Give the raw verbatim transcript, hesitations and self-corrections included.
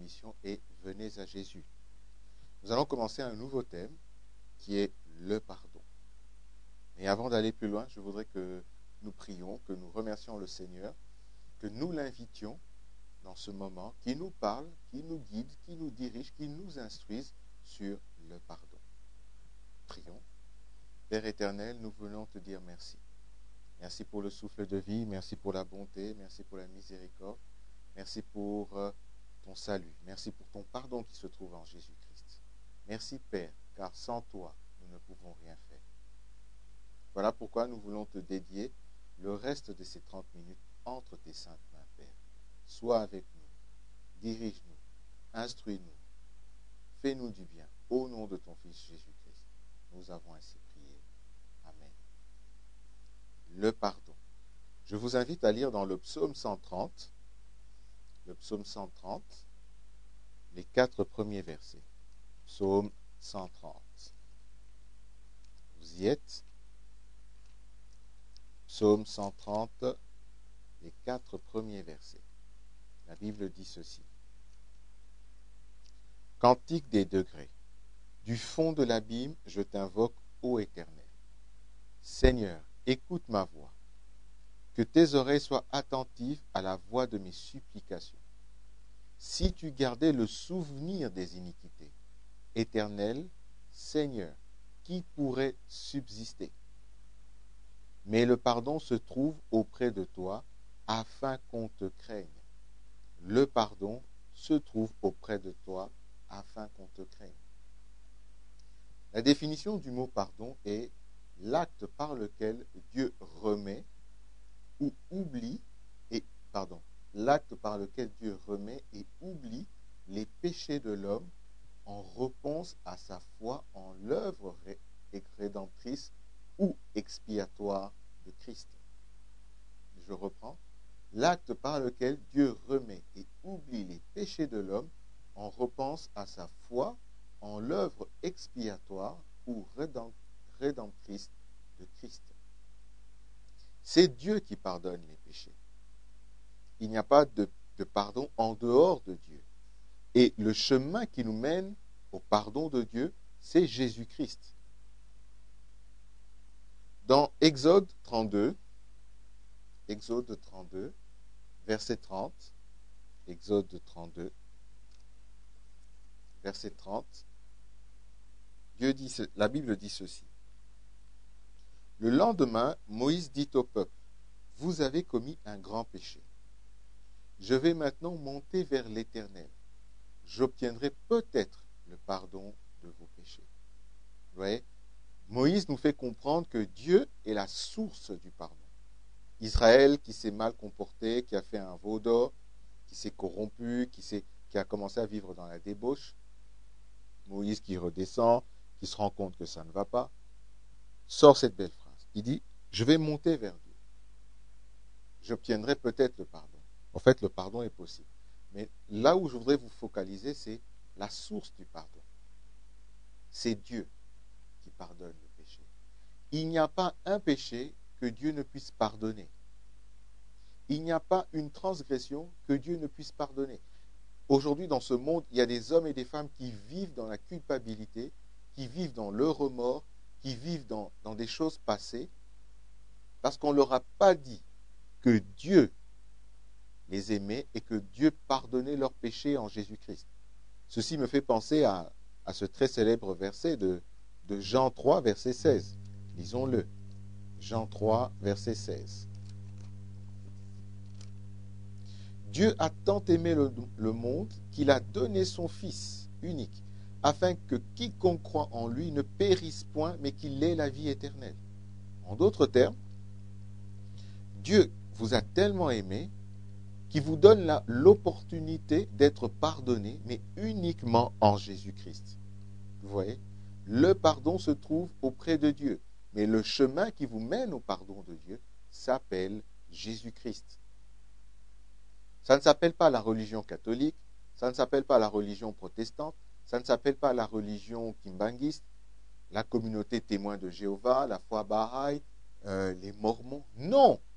émission est « Venez à Jésus ». Nous allons commencer un nouveau thème qui est le pardon. Mais avant d'aller plus loin, je voudrais que nous prions, que nous remercions le Seigneur, que nous l'invitions dans ce moment, qui nous parle, qui nous guide, qui nous dirige, qui nous instruise sur le pardon. Prions. Père éternel, nous voulons te dire merci. Merci pour le souffle de vie, merci pour la bonté, merci pour la miséricorde, merci pour euh, ton salut, merci pour ton pardon qui se trouve en Jésus-Christ. Merci Père, car sans toi, nous ne pouvons rien faire. Voilà pourquoi nous voulons te dédier le reste de ces trente minutes entre tes saintes mains, Père. Sois avec nous, dirige-nous, instruis-nous, fais-nous du bien, au nom de ton Fils Jésus-Christ. Nous avons ainsi prié. Amen. Le pardon. Je vous invite à lire dans le psaume cent trente, le psaume cent trente, les quatre premiers versets. Psaume cent trente. Vous y êtes? Psaume cent trente, les quatre premiers versets. La Bible dit ceci. Cantique des degrés. Du fond de l'abîme, je t'invoque, ô Éternel. Seigneur, écoute ma voix. Que tes oreilles soient attentives à la voix de mes supplications. Si tu gardais le souvenir des iniquités, Éternel, Seigneur, qui pourrait subsister? Mais le pardon se trouve auprès de toi, afin qu'on te craigne. Le pardon se trouve auprès de toi, afin qu'on te craigne. La définition du mot pardon est l'acte par lequel Dieu remet ou oublie, et, pardon, l'acte par lequel Dieu remet et oublie les péchés de l'homme en réponse à sa foi en l'œuvre rédemptrice ou expiatoire de Christ. Je reprends. L'acte par lequel Dieu remet et oublie les péchés de l'homme en réponse à sa foi en l'œuvre expiatoire ou rédemptrice de Christ. C'est Dieu qui pardonne les péchés. Il n'y a pas de, de pardon en dehors de Dieu. Et le chemin qui nous mène au pardon de Dieu, c'est Jésus-Christ. Dans Exode trente-deux, Exode trente-deux, verset trente, Exode trente-deux, verset trente, Dieu dit, la Bible dit ceci. Le lendemain, Moïse dit au peuple, « Vous avez commis un grand péché. Je vais maintenant monter vers l'Éternel. J'obtiendrai peut-être le pardon de vos péchés. » Vous voyez, Moïse nous fait comprendre que Dieu est la source du pardon. Israël qui s'est mal comporté, qui a fait un veau d'or, qui s'est corrompu, qui, s'est, qui a commencé à vivre dans la débauche. Moïse qui redescend, qui se rend compte que ça ne va pas, sort cette belle phrase. Il dit, je vais monter vers Dieu. J'obtiendrai peut-être le pardon. En fait, le pardon est possible. Mais là où je voudrais vous focaliser, c'est la source du pardon. C'est Dieu qui pardonne le péché. Il n'y a pas un péché que Dieu ne puisse pardonner. Il n'y a pas une transgression que Dieu ne puisse pardonner. Aujourd'hui, dans ce monde, il y a des hommes et des femmes qui vivent dans la culpabilité, qui vivent dans le remords, qui vivent dans, dans des choses passées, parce qu'on ne leur a pas dit que Dieu les aimait et que Dieu pardonnait leurs péchés en Jésus-Christ. Ceci me fait penser à, à ce très célèbre verset de, de Jean trois, verset seize. Lisons-le. Jean trois, verset seize. Dieu a tant aimé le, le monde qu'il a donné son Fils unique, afin que quiconque croit en lui ne périsse point, mais qu'il ait la vie éternelle. En d'autres termes, Dieu vous a tellement aimé qu'il vous donne la, l'opportunité d'être pardonné, mais uniquement en Jésus-Christ. Vous voyez, le pardon se trouve auprès de Dieu, mais le chemin qui vous mène au pardon de Dieu s'appelle Jésus-Christ. Ça ne s'appelle pas la religion catholique, ça ne s'appelle pas la religion protestante, ça ne s'appelle pas la religion kimbanguiste, la communauté témoin de Jéhovah, la foi Bahaï, euh, les Mormons. Non,